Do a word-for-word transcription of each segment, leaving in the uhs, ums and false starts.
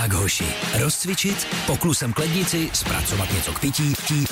Tak hoši, rozcvičit, poklusem k lednici, zpracovat něco k pití, tí,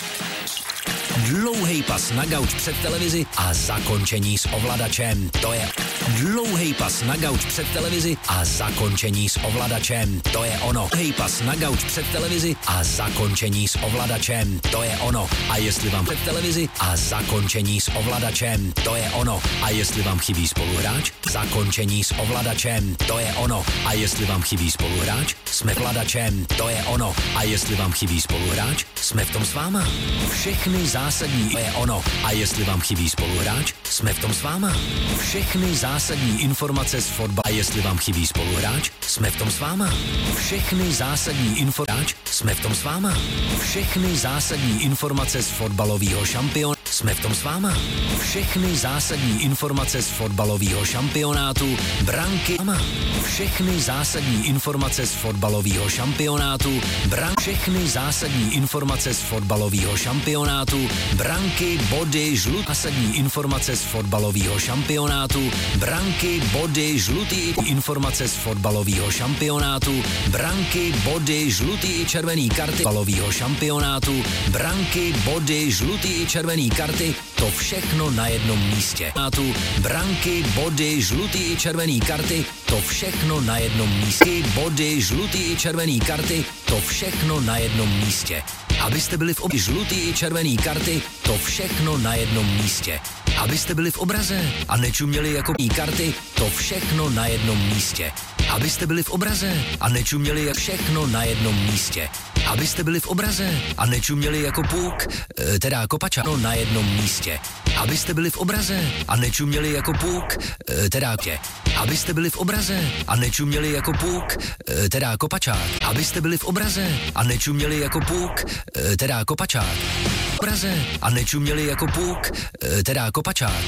dlouhej pas na gauč před televizi a zakončení s ovladačem. To je dlouhej pas na gauč před televizi a zakončení s ovladačem. To je ono. Dlouhej pas na gauč před televizi a zakončení s ovladačem. To je ono. A jestli vám před televizi a zakončení s ovladačem. To je ono. A jestli vám chybí spoluhráč, zakončení s ovladačem. To je ono. A jestli vám chybí spoluhráč, jsme ovladačem. To je ono. A jestli vám chybí spoluhráč, jsme v tom s váma. Všechny zásadní to je ono. A jestli vám chybí spoluhráč, jsme v tom s váma. Všechny zásadní informace z fotbalu. A jestli vám chybí spoluhráč, jsme v tom s váma. Všechny zásadní informace, jsme v tom s váma. Všechny zásadní informace z fotbalového šampionu, jsme v tom s váma. Všechny zásadní informace z fotbalového šampionátu, branky, všechny zásadní informace z fotbalového šampionátu, branky, všechny zásadní informace z fotbalového šampionátu, branky, body, žlutý, zásadní informace z fotbalového šampionátu, branky, body, žlutý, informace z fotbalového šampionátu, branky, body, žlutý i červený karty fotbalového šampionátu, branky, body, žlutý i červený karty, to všechno na jednom místě. Branky, body, žlutý i červený karty, to všechno na jednom místě. Body, žlutý i červený karty, to všechno na jednom místě. Abyste byli v obraze, žlutý i červený karty, to všechno na jednom místě. Abyste byli v obraze a nečuměli jako karty, to všechno na jednom místě. Abyste byli v obraze a nečuměli jak všechno na jednom místě. Abyste byli v obraze a nečuměli jako puk, e, teda kopača, no na jednom místě. Abyste byli v obraze a nečuměli jako puk, e, teda tě. Abyste byli v obraze a nečuměli jako puk, e, teda kopačák. Abyste byli v obraze a nečuměli jako puk, e, teda kopačák. V obraze a nečuměli jako puk, e, teda kopačák.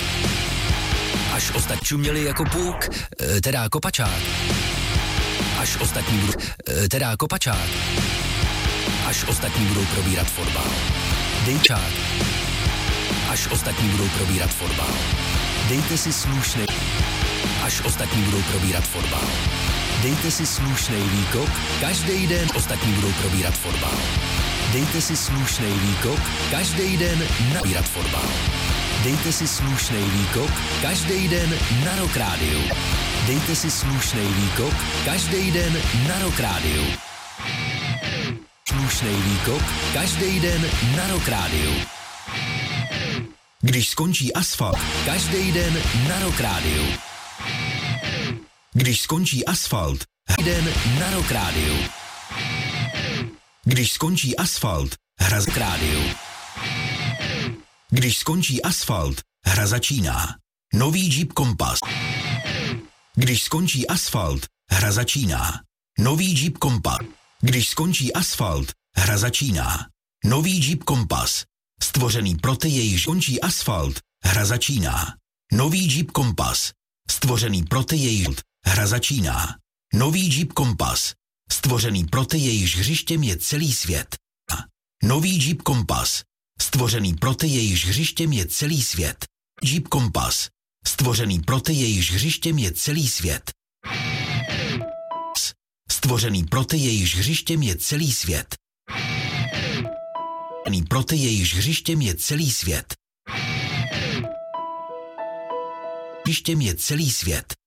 Až ostatní čuměli jako puk, e, teda kopačák. Až ostatní budou, e, teda kopačák. Až ostatní budou probírat fotbal. Dejčák. Až ostatní budou probírat fotbal. Dejte si slušnej. Až ostatní budou probírat fotbal. Dejte si slušnej výkop. Každý den ostatní budou probírat fotbal. Dejte si slušnej výkop. Každý den nabírat fotbal. Dejte si slušnej výkop. Každý den na Rock Rádiu. Dejte si slušnej výkop. Každý den na Rock Rádiu. Slušnej výkop. Každý den na Rock Rádiu. Když skončí asfalt. Každý den na Rock Rádiu. Když skončí asfalt. Den na Rock Rádiu. Když skončí asfalt. Hra z rádiu. Když skončí asfalt. Hra začíná. Nový Jeep Compass. Když skončí asfalt. Hra začíná. Nový Jeep Compass. Když skončí asfalt. Hra začíná. Nový Jeep Compass. Stvořený pro ty, jejichž skončí asfalt. Hra začíná. Nový Jeep Compass. Stvořený pro ty, jejichž hra začíná. Nový Jeep Compass. Stvořený pro ty, jejichž hřištěm je celý svět. Nový Jeep Compass. Stvořený pro ty, jejichž hřištěm je celý svět. Jeep Compass. Stvořený pro ty, jejichž hřištěm je celý svět. Stvořený pro ty, jejichž hřištěm je celý svět. Pro ty, jejichž hřištěm je celý svět. Hřištěm je celý svět.